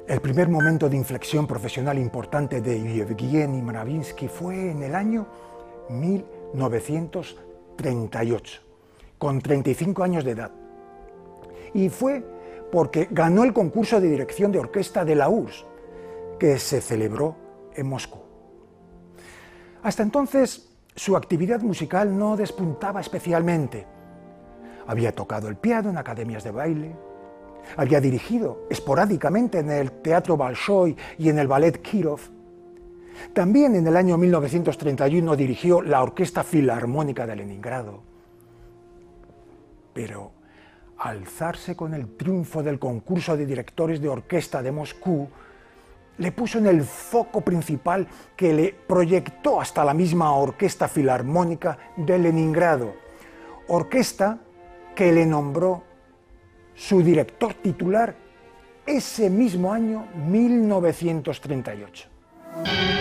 El primer momento de inflexión profesional importante de Yevgeny Mravinsky fue en el año 1938, con 35 años de edad. Y fue porque ganó el concurso de dirección de orquesta de la URSS, que se celebró en Moscú. Hasta entonces, su actividad musical no despuntaba especialmente. Había tocado el piano en academias de baile, había dirigido esporádicamente en el Teatro Bolshoi y en el Ballet Kirov. También en el año 1931 dirigió la Orquesta Filarmónica de Leningrado. Pero alzarse con el triunfo del concurso de directores de orquesta de Moscú le puso en el foco principal que le proyectó hasta la misma Orquesta Filarmónica de Leningrado, orquesta que le nombró su director titular ese mismo año 1938.